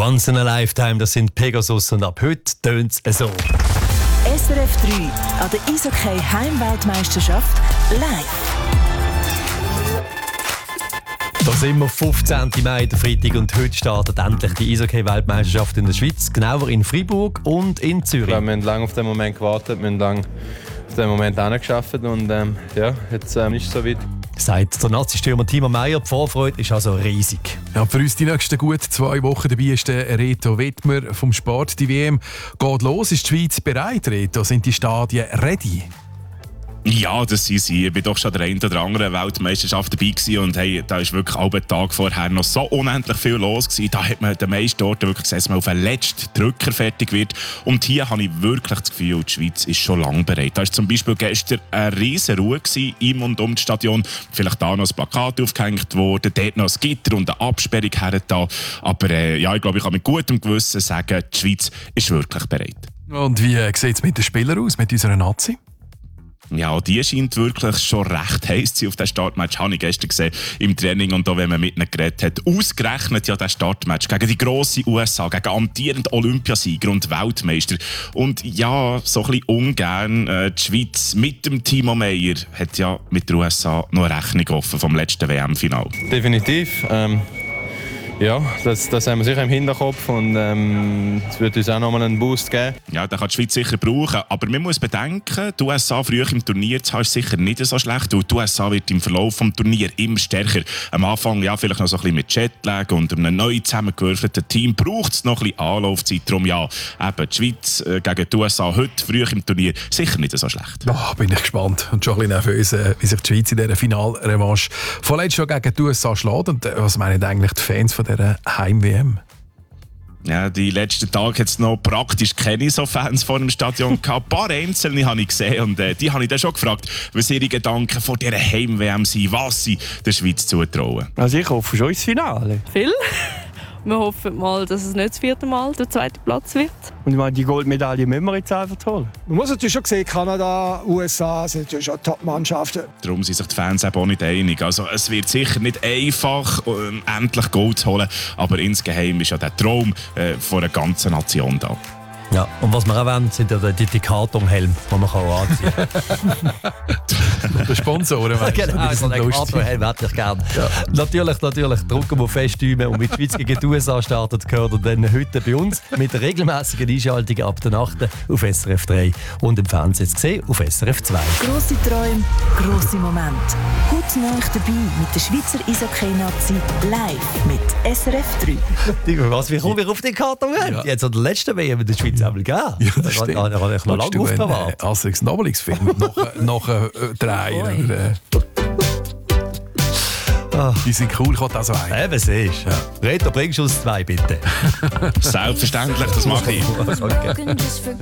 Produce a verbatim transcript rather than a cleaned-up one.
Once in a Lifetime, das sind Pegasus und ab heute tönt es so. S R F drei an der Eishockey Heimweltmeisterschaft live. Da sind wir fünfzehnten Mai, der Freitag, und heute startet endlich die Eishockey-Weltmeisterschaft in der Schweiz, genauer in Fribourg und in Zürich. Wir haben lange auf den Moment gewartet, wir haben lange auf den Moment hingearbeitet und ähm, ja, jetzt ähm, ist es soweit. Sagt der Nazi-Stürmer Timo Meier, die Vorfreude ist also riesig. Ja, für uns die nächsten gut zwei Wochen dabei ist der Reto Wittmer vom Sport. Die W M geht los. Ist die Schweiz bereit, Reto? Sind die Stadien ready? Ja, das sind sie. Ich war doch schon der eine oder andere Weltmeisterschaft dabei gewesen und hey, da war wirklich einen Tag vorher noch so unendlich viel los gewesen. Da hat man den meisten dort wirklich gesehen, dass man auf den letzten Drücker fertig wird. Und hier habe ich wirklich das Gefühl, die Schweiz ist schon lange bereit. Da war zum Beispiel gestern eine riesen Ruhe gewesen, im und um das Stadion. Vielleicht da noch ein Plakat aufgehängt worden, dort noch ein Gitter und eine Absperrung her da. Aber äh, ja, ich glaube, ich kann mit gutem Gewissen sagen, die Schweiz ist wirklich bereit. Und wie äh, sieht es mit den Spielern aus, mit unserer Nazi? Ja, die scheint wirklich schon recht heiß zu sein auf den Startmatch. Habe ich gestern gesehen im Training und da, wenn man mit ihnen geredet hat. Ausgerechnet ja der Startmatch gegen die grosse U S A, gegen amtierenden Olympiasieger und Weltmeister. Und ja, so ein bisschen ungern, äh, die Schweiz mit dem Timo Meier hat ja mit der U S A noch eine Rechnung offen vom letzten W M-Final. Definitiv. Ähm, ja, das, das haben wir sicher im Hinterkopf und ähm, es wird uns auch noch mal einen Boost geben. Ja, den kann die Schweiz sicher brauchen, aber man muss bedenken, die U S A früh im Turnier zu haben, ist sicher nicht so schlecht, weil die U S A wird im Verlauf des Turniers immer stärker. Am Anfang ja, vielleicht noch so ein bisschen mit Jetlag und einem neu zusammengewürfelten Team braucht es noch ein bisschen Anlaufzeit. Darum ja, eben die Schweiz äh, gegen die U S A heute früh im Turnier sicher nicht so schlecht. Oh, bin ich gespannt und schon ein bisschen nervös, äh, wie sich die Schweiz in dieser Finalrevanche vorletzt schon gegen die U S A schlägt. Und äh, was meinen eigentlich die Fans von dieser Heim-W M? Ja, die letzten Tage hat es noch praktisch keine so Fans vor dem Stadion gehabt. Ein paar Einzelne habe ich gesehen und äh, die habe ich dann schon gefragt, was ihre Gedanken vor dieser Heim-W M sind, was sie der Schweiz zutrauen. Also ich hoffe schon ins Finale. Viel. Wir hoffen mal, dass es nicht das vierte Mal der zweite Platz wird. Und ich meine, die Goldmedaille müssen wir jetzt einfach holen. Man muss natürlich schon sehen, Kanada, U S A sind natürlich schon Top-Mannschaften. Darum sind sich die Fans eben auch nicht einig. Also, es wird sicher nicht einfach, ähm, endlich Gold zu holen, aber insgeheim ist ja der Traum äh, von einer ganzen Nation da. Ja, und was wir auch wollen, sind ja die Dikator-Helme, die man auch anziehen kann. Der Sponsoren, weißt du? Genau, so einen Dikator-Helm hätte ich gerne. Ja. Natürlich, natürlich, drucken wir fest Däume und mit die Schweiz gegen die U S A startet, gehört und dann heute bei uns mit regelmäßigen Einschaltungen ab der Nacht auf S R F drei und im Fernsehen zu sehen auf S R F zwei. Grosse Träume, grosse Momente. Heute neu dabei mit der Schweizer Eishockey-Nazi live mit S R F drei. Was, wie kommen wir auf den Dikator-Helm? Ja. Jetzt hat der letzte W M in der Schweiz einmal gegeben. Ja, das stimmt. Da habe ich noch lange aufbewahrt. Äh, Asterix und Obelix-Film nachher noch, äh, drehen. Oder, äh. Ach. Die sind cool, kommt auch so ein. Eben, siehst du. Ja. Reto, bringst du uns zwei, bitte. Selbstverständlich, das mache ich. Okay.